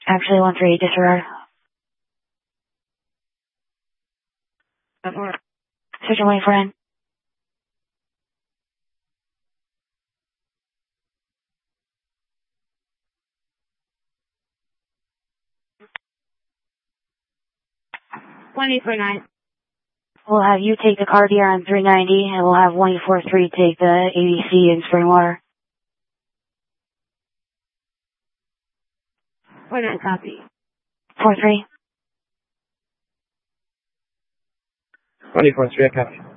Actually, 138 disregard. Switch away, friend. We'll have you take the car here on 390, and we'll have 143 take the ABC in Springwater. 49 copy. 43. 24-3, I copy.